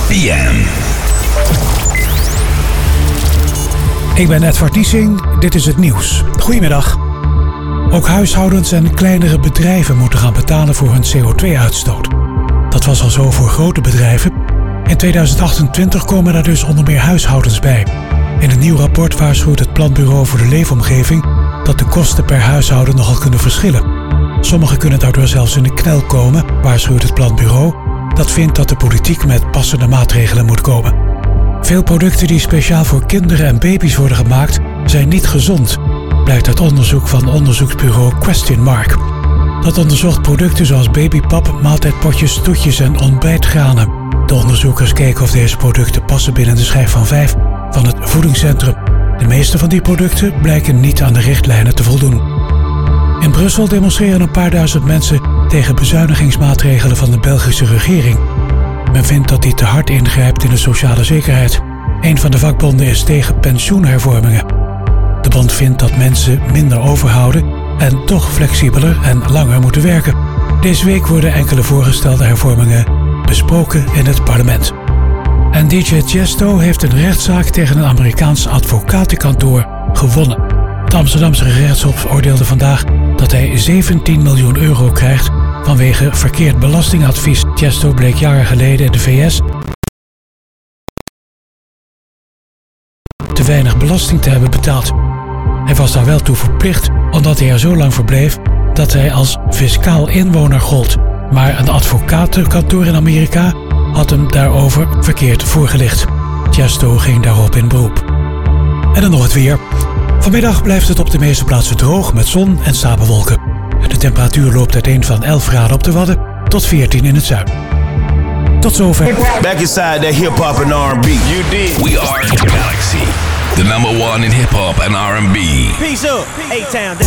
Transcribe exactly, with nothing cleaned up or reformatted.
P M. Ik ben Edward Niesing, dit is het nieuws. Goedemiddag. Ook huishoudens en kleinere bedrijven moeten gaan betalen voor hun C O twee uitstoot. Dat was al zo voor grote bedrijven. In tweeduizend achtentwintig komen daar dus onder meer huishoudens bij. In een nieuw rapport waarschuwt het Planbureau voor de Leefomgeving dat de kosten per huishouden nogal kunnen verschillen. Sommigen kunnen daardoor zelfs in de knel komen, waarschuwt het Planbureau. Dat vindt dat de politiek met passende maatregelen moet komen. Veel producten die speciaal voor kinderen en baby's worden gemaakt, zijn niet gezond, blijkt uit onderzoek van onderzoeksbureau Question Mark. Dat onderzocht producten zoals babypap, maaltijdpotjes, toetjes en ontbijtgranen. De onderzoekers keken of deze producten passen binnen de schijf van vijf van het voedingscentrum. De meeste van die producten blijken niet aan de richtlijnen te voldoen. In Brussel demonstreren een paar duizend mensen tegen bezuinigingsmaatregelen van de Belgische regering. Men vindt dat die te hard ingrijpt in de sociale zekerheid. Een van de vakbonden is tegen pensioenhervormingen. De bond vindt dat mensen minder overhouden en toch flexibeler en langer moeten werken. Deze week worden enkele voorgestelde hervormingen besproken in het parlement. En D J Tiesto heeft een rechtszaak tegen een Amerikaans advocatenkantoor gewonnen. Het Amsterdamse gerechtshof oordeelde vandaag dat hij zeventien miljoen euro krijgt vanwege verkeerd belastingadvies. Tiesto bleek jaren geleden in de V S te weinig belasting te hebben betaald. Hij was daar wel toe verplicht omdat hij er zo lang verbleef dat hij als fiscaal inwoner gold. Maar een advocatenkantoor in Amerika had hem daarover verkeerd voorgelicht. Tiesto ging daarop in beroep. En dan nog het weer. Vanmiddag blijft het op de meeste plaatsen droog met zon en stapelwolken. De temperatuur loopt uiteen van elf graden op de Wadden tot veertien in het zuiden. Tot zover. Back inside that hip-hop and R and B. You did. We are Galaxy, the number one in hip-hop and R and B. Peace up, A-Town.